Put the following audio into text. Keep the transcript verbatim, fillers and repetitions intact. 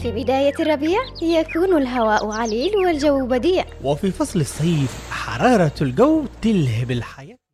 في بداية الربيع يكون الهواء عليل والجو بديع، وفي فصل الصيف حرارة الجو تلهب الحياة.